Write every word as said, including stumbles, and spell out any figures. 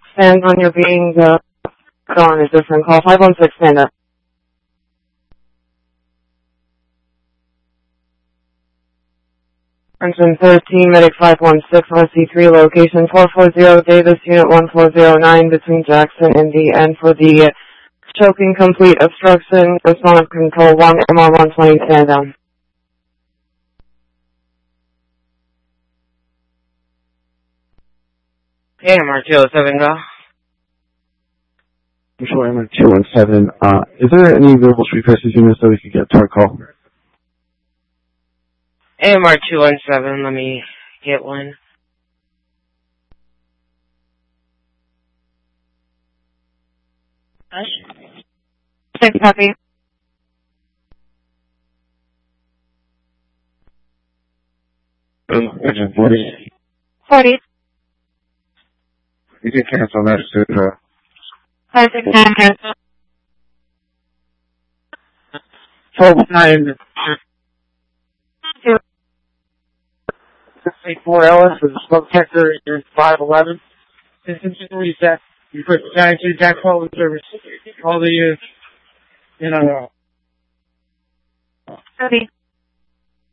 Stand on your being uh, on a different call. five one six, stand up. Engine thirteen, Medic five one six, R C three, location four four zero, Davis, Unit one four zero nine, between Jackson and the end for the uh, choking complete obstruction, response control one, M R one twenty, stand down. Okay, M R two oh seven, go. Control M R two one seven, uh, is there any available street passes units that we could get to our call? A M R two one seven, let me get one. Thank you, copy. Engine forty. forty. You can cancel that, Sutra. five six nine, cancel. twelve nine. six eight four Ellis with a smoke detector in five eleven. System reset. You put nine two Jack twelve in service. All the, uh, you know, Copy.